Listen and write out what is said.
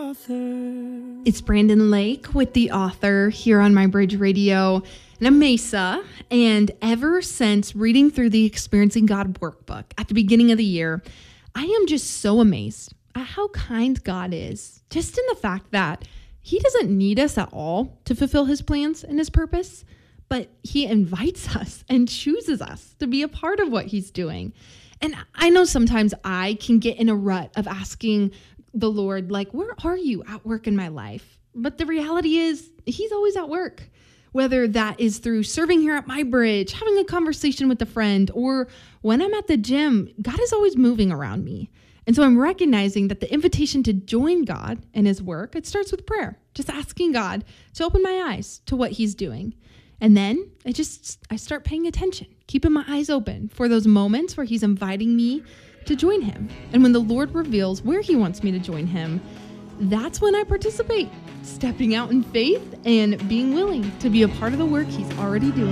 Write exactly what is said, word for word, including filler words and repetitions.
author. It's Brandon Lake with The Author here on My Bridge Radio, and I'm Mesa. And ever since reading through the Experiencing God workbook at the beginning of the year, I am just so amazed at how kind God is. Just in the fact that He doesn't need us at all to fulfill His plans and His purpose, but He invites us and chooses us to be a part of what He's doing. And I know sometimes I can get in a rut of asking the Lord, like, where are you at work in my life? But the reality is He's always at work, whether that is through serving here at My Bridge, having a conversation with a friend, or when I'm at the gym. God is always moving around me. And so I'm recognizing that the invitation to join God and His work, it starts with prayer, just asking God to open my eyes to what He's doing. And then I just, I start paying attention, keeping my eyes open for those moments where He's inviting me to join Him. And when the Lord reveals where He wants me to join Him, that's when I participate, stepping out in faith and being willing to be a part of the work He's already doing.